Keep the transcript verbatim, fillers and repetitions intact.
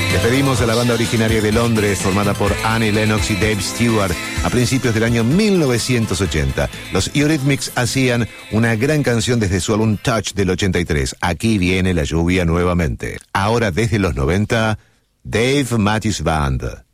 Despedimos a la banda originaria de Londres, formada por Annie Lennox y Dave Stewart, a principios del año mil novecientos ochenta. Los Eurythmics hacían una gran canción desde su álbum Touch del ochenta y tres. Aquí viene la lluvia nuevamente. Ahora, desde los noventa, Dave Matthews Band.